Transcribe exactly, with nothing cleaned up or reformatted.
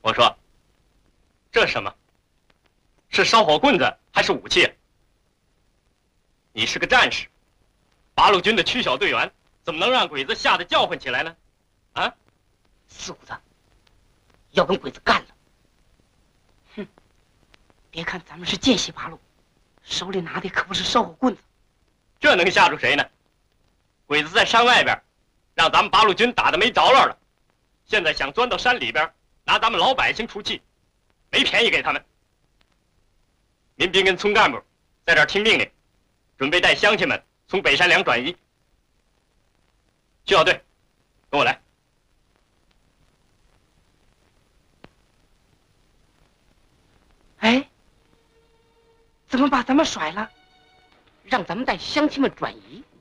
我说，这什么？是烧火棍子还是武器？你是个战士，八路军的区小队员，怎么能让鬼子吓得叫唤起来呢？啊！ 四虎子要跟鬼子干了。哼！别看咱们是见习八路，手里拿的可不是烧火棍子。 这能吓住谁呢？鬼子在山外边，让咱们八路军打得没着落了，现在想钻到山里边，拿咱们老百姓出气，没便宜给他们。民兵跟村干部在这儿听命令，准备带乡亲们从北山梁转移。区小队，跟我来。 哎，怎么把咱们甩了，让咱们带乡亲们转移？